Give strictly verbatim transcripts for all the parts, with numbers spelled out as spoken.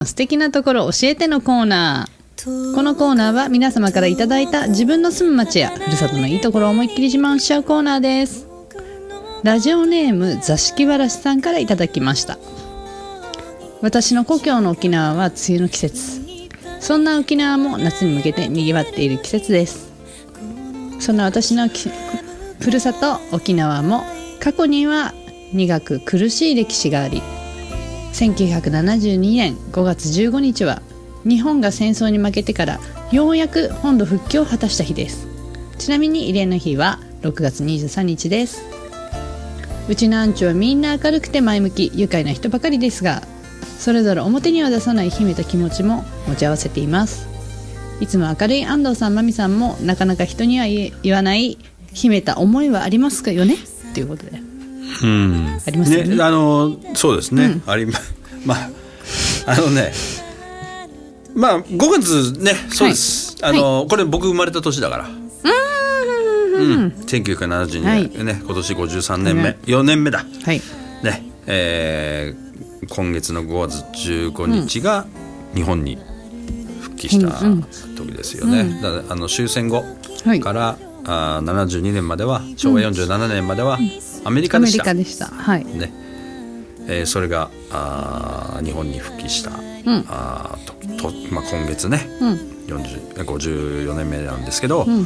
素敵なところ教えてのコーナー。このコーナーは皆様からいただいた自分の住む町やふるさとのいいところを思いっきり自慢しちゃうコーナーです。ラジオネーム座敷わらしさんからいただきました。私の故郷の沖縄は梅雨の季節。そんな沖縄も夏に向けて賑わっている季節です。そんな私のふるさと沖縄も過去には苦く苦しい歴史があり、せんきゅうひゃくななじゅうにねんごがつじゅうごにちは日本が戦争に負けてからようやく本土復帰を果たした日です。ちなみに慰霊の日はろくがつにじゅうさんにちです。うちのアンチはみんな明るくて前向き愉快な人ばかりですが、それぞれ表には出さない秘めた気持ちも持ち合わせています。いつも明るい安藤さん、まみさんもなかなか人には言わない秘めた思いはありますかよねということで、 うん、 ありますよね。 ね、あのそうですね、うん、ありままああのねまあごがつね、そうです、はい、あの、はい、これ僕生まれた年だから、うん、せんきゅうひゃくななじゅうにねん、はい、ね、今年ごじゅうさんねんめ、よねんめだ、はいねえー、今月のごがつじゅうごにちが日本に復帰した時ですよね、うん、だからあの終戦後から、はい、あななじゅうにねんまではしょうわよんじゅうななねんまではアメリカでした、 アメリカでした、はいねえー、それがあ日本に復帰した、うん、あとと、まあ、今月ね、うん、よんじゅうごじゅうよねんめなんですけど、うん、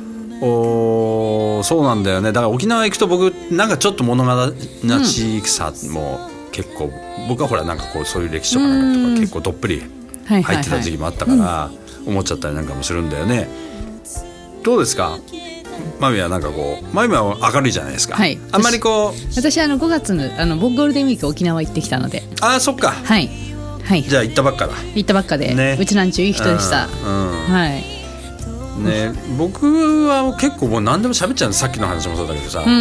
おそうなんだよね。だから沖縄行くと僕なんかちょっと物悲しさも結構、うん、僕はほらなんかこうそういう歴史とかなんかとか結構どっぷり入ってた時期もあったから、はいはいはい、思っちゃったりなんかもするんだよね。どうですかマミは？なんかこうマミは明るいじゃないですか、はい、あんまりこう私あのごがつのあのゴールデンウィーク沖縄行ってきたので。 ああそっか、 はいはい、 じゃあ行ったばっかだ。 行ったばっかで、ね、うちなんちゅういい人でした、うんうん、はいね、僕は結構もう何でも喋っちゃうの。さっきの話もそうだけどさ、うん、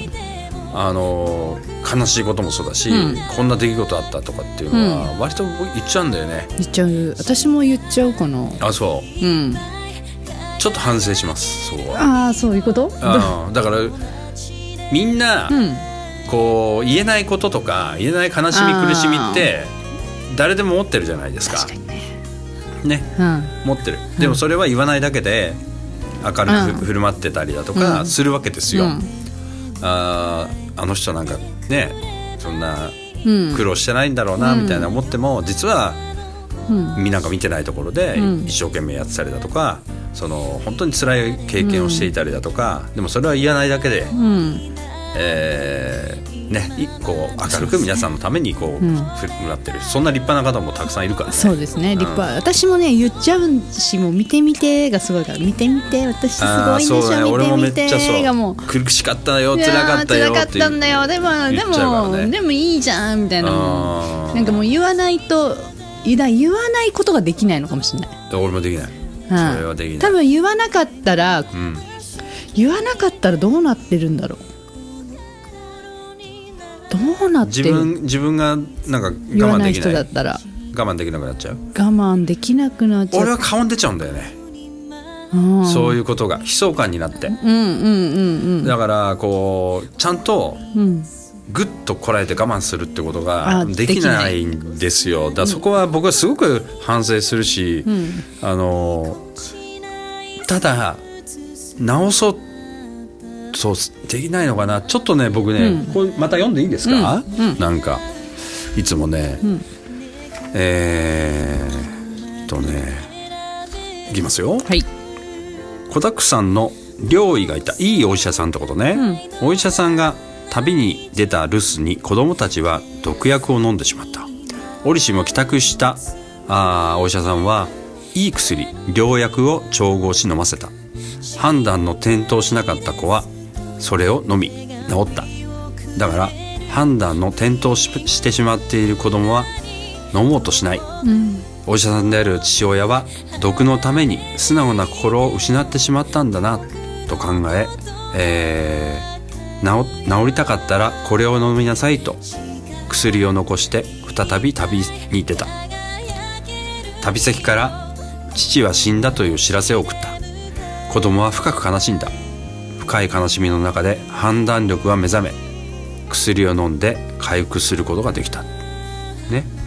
あの悲しいこともそうだし、うん、こんな出来事あったとかっていうのは割と言っちゃうんだよね、 うん、言っちゃう。私も言っちゃうかな。 あそう、うん、ちょっと反省しますそこは。 ああそういうこと。 あだからみんな、うん、こう言えないこととか言えない悲しみ苦しみって誰でも持ってるじゃないですか。 確かにねね、うん、持ってる。でもそれは言わないだけで明るく振る舞ってたりだとかするわけですよ、うん、あ, あの人なんかねそんな苦労してないんだろうなみたいな思っても、実はみんなが見てないところで一生懸命やってたりだとか、その本当に辛い経験をしていたりだとか、でもそれは言わないだけで、うんえーね、一個明るく皆さんのためにこう、うん、振る舞ってるそんな立派な方もたくさんいるからね。 そうですね、立派、うん、私もね言っちゃうし、もう見てみてがすごいから、見てみて私すごいんでしょ、 そう、ね、 見てみて俺もめっちゃそうがもう苦しかったよ辛かったよって辛かったんだよ、でも、ね、でもでもいいじゃんみたいな、なんかもう言わないと言わないことができないのかもしれない。 俺もできない、うん、それはできない。 多分言わなかったら、うん、言わなかったらどうなってるんだろう。どうなってる？ 自分自分がなんか我慢できない。言わない人だったら我慢できなくなっちゃう。 我慢できなくなっちゃう。 俺は顔に出ちゃうんだよね。そういうことが悲壮感になって、うんうんうんうん、だからこうちゃんとグッとこらえて我慢するってことができないんですよ。だからそこは僕はすごく反省するし、うん、あのただ直そうそうできないのかな。ちょっとね僕ね、うん、これまた読んでいいですか、うんうん、なんかいつもね、うん、えーっとねいきますよ。はい。子だくさんの両医がいたいいお医者さんってことね、うん、お医者さんが旅に出た留守に子供たちは毒薬を飲んでしまった。折しも帰宅したあお医者さんはいい薬良薬を調合し飲ませた。判断の転倒しなかった子はそれを飲み治った。だから判断の転倒 し, してしまっている子供は飲もうとしない、うん、お医者さんである父親は毒のために素直な心を失ってしまったんだなと考ええー、治, 治りたかったらこれを飲みなさいと薬を残して再び旅に出た。旅先から父は死んだという知らせを送った。子供は深く悲しんだ。深い悲しみの中で判断力は目覚め薬を飲んで回復することができた、ね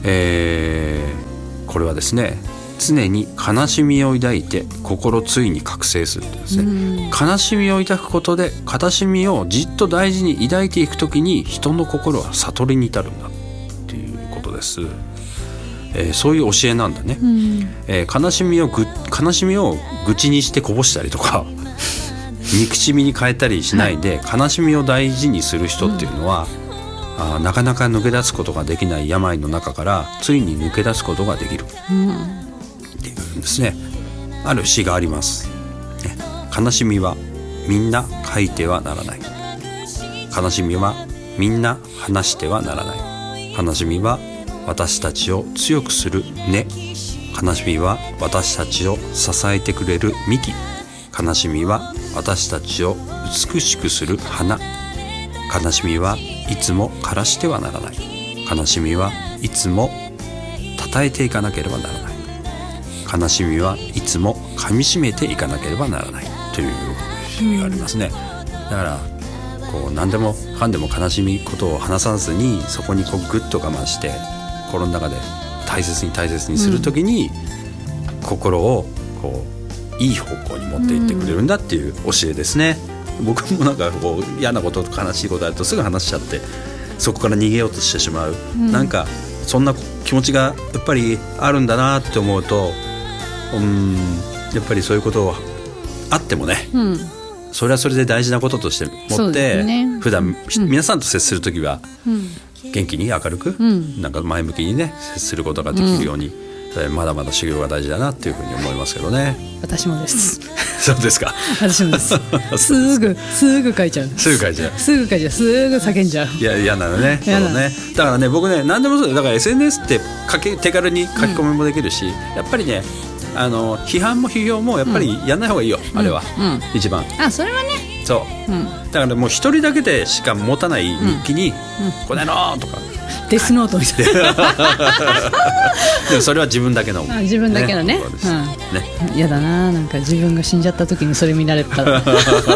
えー、これはですね、常に悲しみを抱いて心ついに覚醒するとですね、悲しみを抱くことで悲しみをじっと大事に抱いていくときに人の心は悟りに至るんだっていうことです。えー、そういう教えなんだね、えー、悲しみをぐ悲しみを愚痴にしてこぼしたりとか憎しみに変えたりしないで、はい、悲しみを大事にする人っていうのは、うん、あなかなか抜け出すことができない病の中からついに抜け出すことができる、うんっていうんですね。ある詩があります、ね、悲しみはみんな書いてはならない、悲しみはみんな話してはならない、悲しみは私たちを強くする根、悲しみは私たちを支えてくれる幹、悲しみは私たちを美しくする花、悲しみはいつも枯らしてはならない、悲しみはいつも称えていかなければならない、悲しみはいつも噛みしめていかなければならないという意味がありますね。だからこう何でもかんでも悲しみことを話さずに、そこにこうグッと我慢して心の中で大切に大切にするときに、うん、心をこういい方向に持っていってくれるんだっていう教えですね、うん、僕もなんかこう嫌なことと悲しいことあるとすぐ話しちゃってそこから逃げようとしてしまう、うん、なんかそんな気持ちがやっぱりあるんだなって思うと、うーんやっぱりそういうことあってもね、うん、それはそれで大事なこととして持って、ね、普段、うん、皆さんと接するときは、うん元気に明るく、うん、なんか前向きにね接することができるように、うん、まだまだ修行が大事だなっていうふうに思いますけどね。 私もですそうですか。 私もですすぐすぐ書いちゃうすぐ書いちゃうすぐ書いちゃうすぐ叫んじゃう。 いや嫌なのね。そうね。だからね僕ね何でもそうだから エスエヌエス って書け手軽に書き込みもできるし、うん、やっぱりねあの批判も批評もやっぱりやんない方がいいよ、うん、あれは、うん、一番。 あそれはねそう、うん、だからもう一人だけでしか持たない日記に、うんうん、これのとかデスノートみたいなでもそれは自分だけの、 ね、自分だけのね嫌、うんね、だななんか自分が死んじゃった時にそれ見られたら、ね、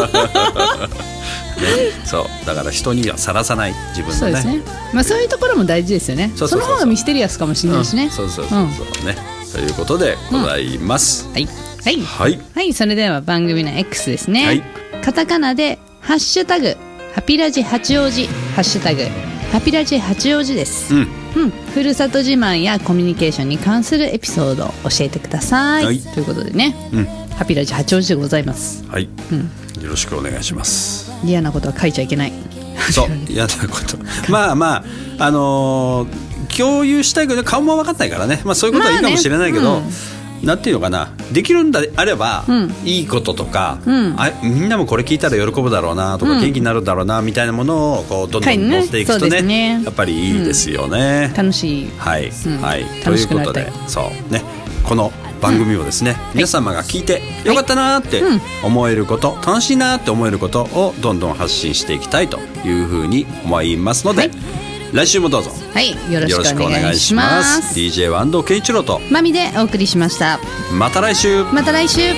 そうだから人にはさらさない自分のね。 そうですね、まあ、そういうところも大事ですよね。 そ, その方がミステリアスかもしれないしね、うん、 そうそうそうそう、うん、ねということでございます、 うん、はいはい、はいはい、それでは番組の X ですね、はい、カタカナでハッシュタグハピラジ八王子ハッシュタグハピラジ八王子です、うんうん、ふるさと自慢やコミュニケーションに関するエピソードを教えてください、はい、ということでね、うん、ハピラジ八王子でございます。 はい、うん、よろしくお願いします。 嫌なことは書いちゃいけない。 そう嫌なことまあまああのー、共有したいけど顔も分かんないからね、まあ、そういうことはいいかもしれないけど、まあねうん、なんていうのかなできるんであれば、うん、いいこととか、うん、あみんなもこれ聞いたら喜ぶだろうなとか、うん、元気になるだろうなみたいなものをこうどんどん持っていくと ね,、はい、ねやっぱりいいですよね、 うん、楽しいはい、うんはい、ということでそうねこの番組をですね、うん、皆様が聞いてよかったなって思えること、はい、楽しいなって思えることをどんどん発信していきたいというふうに思いますので、はい、来週もどうぞ、 はい、よろしくお願いします。 ディージェー は安藤圭一郎とマミでお送りしました。 また来週また来週